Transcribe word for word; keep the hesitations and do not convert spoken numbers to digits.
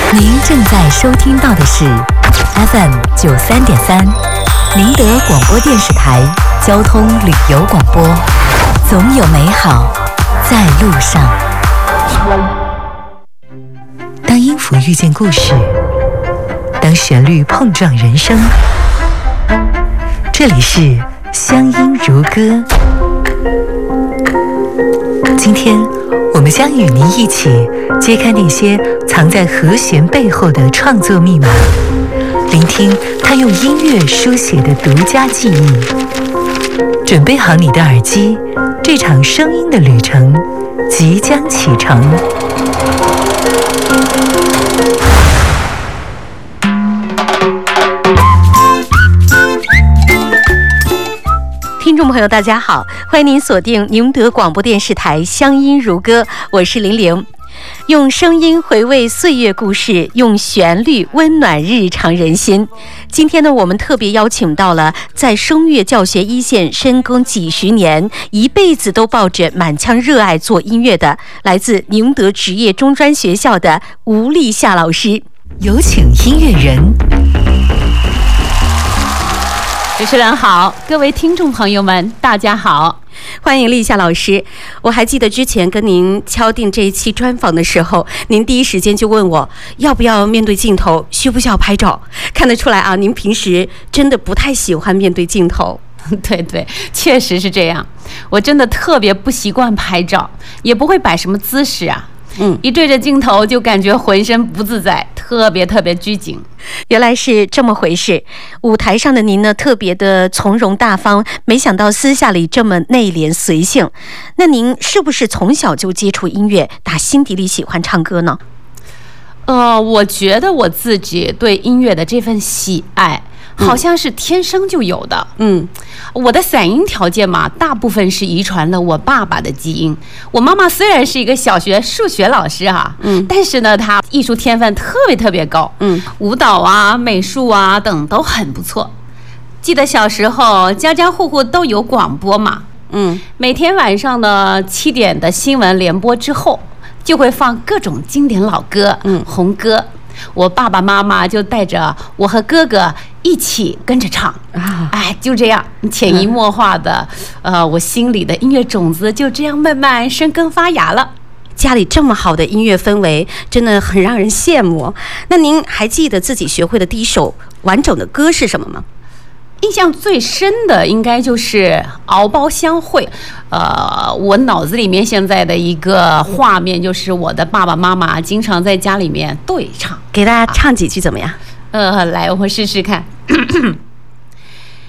您正在收听到的是 F M 九三点三，宁德广播电视台交通旅游广播，总有美好在路上。当音符遇见故事，当旋律碰撞人生，这里是乡音如歌。今天我们将与您一起揭开那些藏在和弦背后的创作密码，聆听他用音乐书写的独家记忆。准备好你的耳机，这场声音的旅程即将启程。 听众朋友大家好，欢迎您锁定宁德广播电视台乡音如歌，我是玲玲。用声音回味岁月故事，用旋律温暖日常人心。今天呢，我们特别邀请到了在声乐教学一线深耕几十年，一辈子都抱着满腔热爱做音乐的，来自宁德职业中专学校的吴丽夏老师。 有请音乐人。 主持人好，各位听众朋友们大家好， 欢迎丽夏老师。我还记得之前跟您敲定这一期专访的时候，您第一时间就问我要不要面对镜头，需不需要拍照。看得出来啊，您平时真的不太喜欢面对镜头。 对对，确实是这样，我真的特别不习惯拍照，也不会摆什么姿势啊。嗯，一对着镜头就感觉浑身不自在，特别特别拘谨。 原来是这么回事。舞台上的您呢，特别的从容大方，没想到私下里这么内敛随性。那您是不是从小就接触音乐，打心底里喜欢唱歌呢？ 呃，我觉得我自己对音乐的这份喜爱好像是天生就有的。嗯，我的嗓音条件嘛，大部分是遗传了我爸爸的基因。我妈妈虽然是一个小学数学老师哈，嗯，但是呢，她艺术天分特别特别高，嗯，舞蹈啊、美术啊等都很不错。记得小时候，家家户户都有广播嘛，嗯，每天晚上的七点的新闻联播之后，就会放各种经典老歌，嗯，红歌。我爸爸妈妈就带着我和哥哥一起跟着唱啊，哎，就这样潜移默化的，呃，我心里的音乐种子就这样慢慢生根发芽了。 家里这么好的音乐氛围，真的很让人羡慕。那您还记得自己学会的第一首完整的歌是什么吗？ 印象最深的应该就是《敖包相会》，呃，我脑子里面现在的一个画面就是我的爸爸妈妈经常在家里面对唱， 给大家唱几句怎么样？ 呃，来，我试试看。